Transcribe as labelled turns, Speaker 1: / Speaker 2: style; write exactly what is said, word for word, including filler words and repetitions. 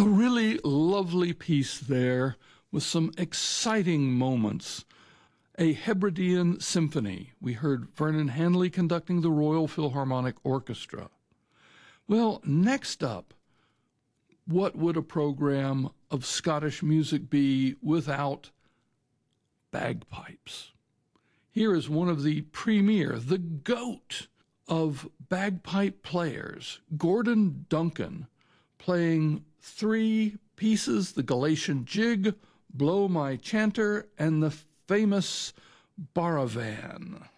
Speaker 1: A really lovely piece there with some exciting moments. A Hebridean symphony. We heard Vernon Hanley conducting the Royal Philharmonic Orchestra. Well, next up, what would a program of Scottish music be without bagpipes? Here is one of the premier, the GOAT of bagpipe players, Gordon Duncan, playing three pieces, the Galatian Jig, Blow My Chanter, and the famous Baravan.